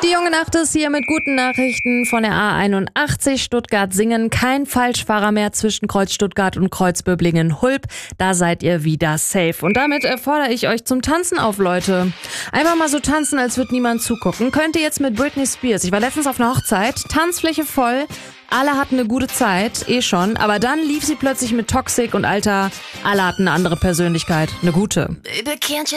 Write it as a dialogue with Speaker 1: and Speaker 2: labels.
Speaker 1: Die junge Nacht ist hier mit guten Nachrichten von der A81 Stuttgart-Singen. Kein Falschfahrer mehr zwischen Kreuz Stuttgart und Kreuz Böblingen-Hulb. Da seid ihr wieder safe. Und damit fordere ich euch zum Tanzen auf, Leute. Einfach mal so tanzen, als würde niemand zugucken. Könnt ihr jetzt mit Britney Spears. Ich war letztens auf einer Hochzeit, Tanzfläche voll. Alle hatten eine gute Zeit, schon. Aber dann lief sie plötzlich mit Toxic und Alter, alle hatten eine andere Persönlichkeit. Eine gute.
Speaker 2: Baby, can't you